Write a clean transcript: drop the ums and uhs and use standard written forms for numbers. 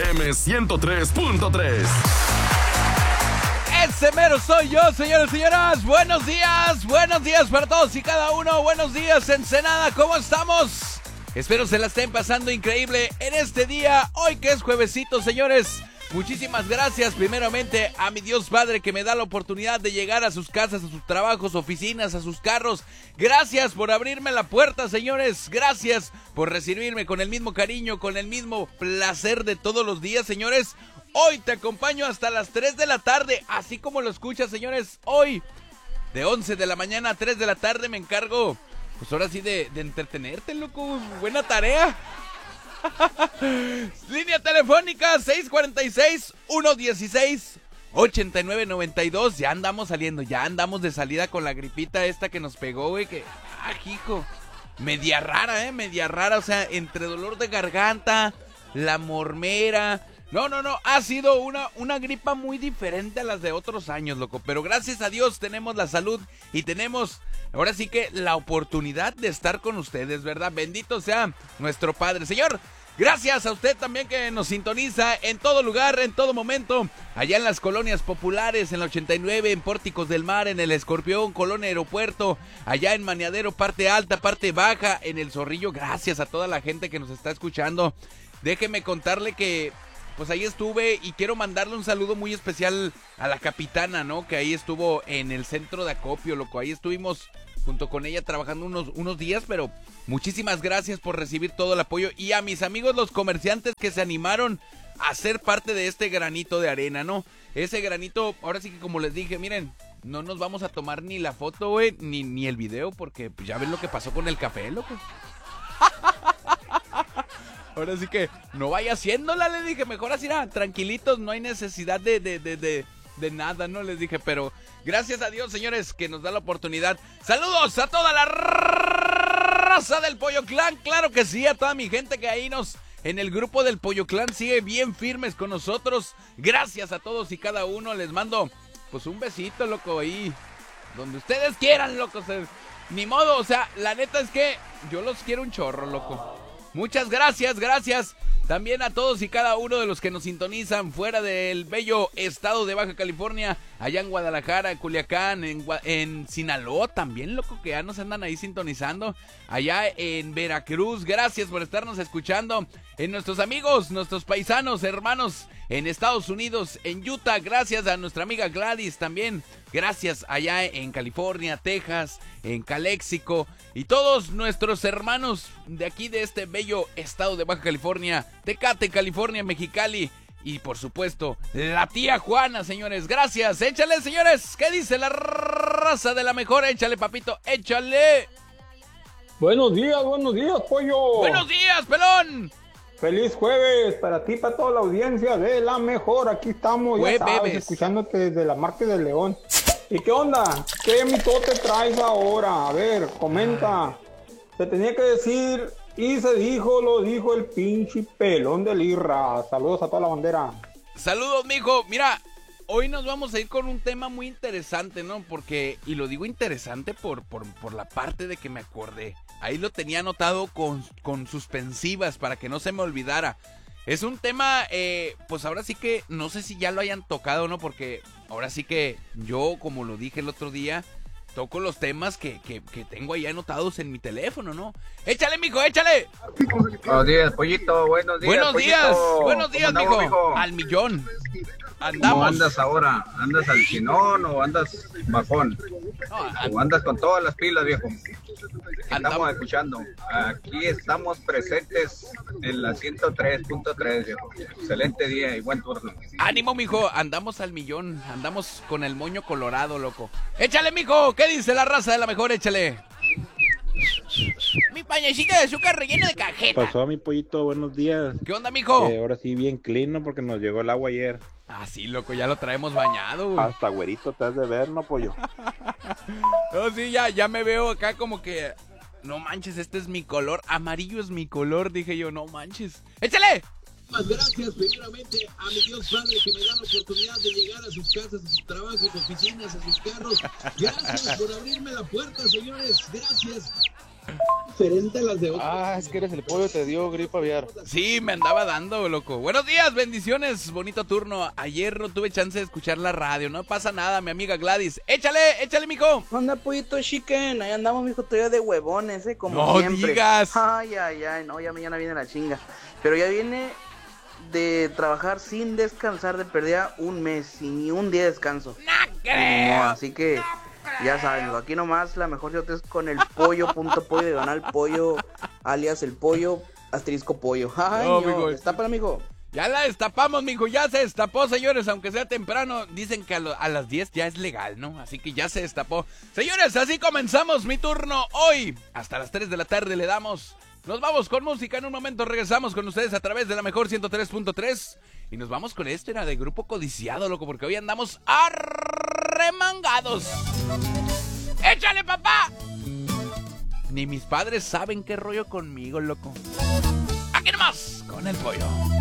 FM 103.3. Ese mero soy yo, señores y señoras. Buenos días para todos y cada uno. Buenos días, Ensenada, ¿cómo estamos? Espero se la estén pasando increíble en este día, hoy que es juevesito, señores. Muchísimas gracias primeramente a mi Dios Padre que me da la oportunidad de llegar a sus casas, a sus trabajos, oficinas, a sus carros. Gracias por abrirme la puerta, señores. Gracias por recibirme con el mismo cariño, con el mismo placer de todos los días, señores. Hoy te acompaño hasta las 3 de la tarde, así como lo escuchas, señores. Hoy, de 11 de la mañana a 3 de la tarde me encargo, pues ahora sí de entretenerte, loco. Buena tarea. Línea telefónica 646-116-8992. Ya andamos saliendo, ya andamos de salida con la gripita esta que nos pegó, güey. Que, hijo, media rara, o sea, entre dolor de garganta, la mormera. No, ha sido una gripa muy diferente a las de otros años, loco. Pero gracias a Dios tenemos la salud y tenemos, ahora sí que la oportunidad de estar con ustedes, ¿verdad? Bendito sea nuestro Padre. Señor, gracias a usted también que nos sintoniza en todo lugar, en todo momento. Allá en las colonias populares, en la 89, en Pórticos del Mar, en el Escorpión, Colonia Aeropuerto. Allá en Maniadero, parte alta, parte baja, en el Zorrillo. Gracias a toda la gente que nos está escuchando. Déjeme contarle que pues ahí estuve y quiero mandarle un saludo muy especial a la capitana, ¿no? Que ahí estuvo en el centro de acopio, loco. Ahí estuvimos junto con ella trabajando unos días, pero muchísimas gracias por recibir todo el apoyo. Y a mis amigos los comerciantes que se animaron a ser parte de este granito de arena, ¿no? Ese granito, ahora sí que como les dije, miren, no nos vamos a tomar ni la foto, güey, ni el video, porque pues, ya ven lo que pasó con el café, loco. Ahora sí que no vaya haciéndola, le dije, mejor así, tranquilitos, no hay necesidad de nada, ¿no? Les dije, pero gracias a Dios, señores, que nos da la oportunidad. Saludos a toda la raza del Pollo Clan, claro que sí, a toda mi gente que ahí en el grupo del Pollo Clan sigue bien firmes con nosotros. Gracias a todos y cada uno, les mando pues un besito, loco, ahí, donde ustedes quieran, loco, ni modo, o sea, la neta es que yo los quiero un chorro, loco. Muchas gracias también a todos y cada uno de los que nos sintonizan fuera del bello estado de Baja California, allá en Guadalajara, en Culiacán, en Sinaloa también, loco, que ya nos andan ahí sintonizando, allá en Veracruz. Gracias por estarnos escuchando, en nuestros amigos, nuestros paisanos, hermanos en Estados Unidos, en Utah. Gracias a nuestra amiga Gladys también. Gracias allá en California, Texas, en Caléxico y todos nuestros hermanos de aquí de este bello estado de Baja California, Tecate, California, Mexicali y por supuesto la tía Juana, señores. Gracias, échale, señores. ¿Qué dice la raza de la mejor? Échale, papito, échale. Buenos días, pollo. Buenos días, pelón. Feliz jueves para ti, para toda la audiencia de la mejor. Aquí estamos, ya sabes, escuchándote desde la Marca del León. ¿Y qué onda? ¿Qué mitote traes ahora? A ver, comenta. Se tenía que decir y se dijo, lo dijo el pinche pelón del Irra. Saludos a toda la bandera. Saludos, mijo. Mira, hoy nos vamos a ir con un tema muy interesante, ¿no? Porque, y lo digo interesante por la parte de que me acordé. Ahí lo tenía anotado con suspensivas para que no se me olvidara. Es un tema, pues ahora sí que no sé si ya lo hayan tocado, ¿no? Porque ahora sí que yo, como lo dije el otro día, toco los temas que tengo ahí anotados en mi teléfono, ¿no? ¡Échale, mijo, échale! Buenos días, pollito, buenos días, buenos días, mijo. Al millón. Andamos. ¿Cómo andas ahora? ¿Andas al chinón o andas bajón? ¿O andas con todas las pilas, viejo? Estamos escuchando. Aquí estamos presentes en la 103.3, viejo. Excelente día y buen turno. Ánimo, mijo. Andamos al millón. Andamos con el moño colorado, loco. Échale, mijo. ¿Qué dice la raza de la mejor? Échale. Mi pañecito de azúcar relleno de cajeta. Pasó, mi pollito, buenos días. ¿Qué onda, mijo? Ahora sí bien clean, ¿no? Porque nos llegó el agua ayer. Ah, sí, loco, ya lo traemos bañado, güey. Hasta güerito te has de ver, ¿no, pollo? No, sí, ya me veo acá como que... No manches, este es mi color. Amarillo es mi color, dije yo, no manches. ¡Échale! Gracias primeramente a mi Dios Padre que me da la oportunidad de llegar a sus casas, a sus trabajos, oficinas, a sus carros. Gracias por abrirme la puerta, señores. Gracias. Diferente a las de otros. Es que eres el pollo, te dio gripe aviar. Sí, me andaba dando, loco. Buenos días, bendiciones, bonito turno. Ayer no tuve chance de escuchar la radio, no pasa nada, mi amiga Gladys. Échale, mijo. ¿Dónde, pollito chicken? Ahí andamos, mijo, todavía de huevones, como no siempre. No digas. Ay, no, ya mañana viene la chinga. Pero ya viene de trabajar sin descansar, de perder un mes, sin ni un día de descanso. No creo. No, así que... Ya saben, aquí nomás la mejor shot es con el pollo.pollo diagonal pollo, alias el pollo, asterisco pollo. Ay, no, destápala, mijo. Ya la destapamos, mijo, ya se destapó, señores, aunque sea temprano. Dicen que a las 10 ya es legal, ¿no? Así que ya se destapó. Señores, así comenzamos mi turno hoy. Hasta las 3 de la tarde le damos. Nos vamos con música, en un momento regresamos con ustedes a través de la mejor 103.3. Y nos vamos con era de Grupo Codiciado, loco, porque hoy andamos arremangados. ¡Échale, papá! Ni mis padres saben qué rollo conmigo, loco. Aquí nomás, con el pollo.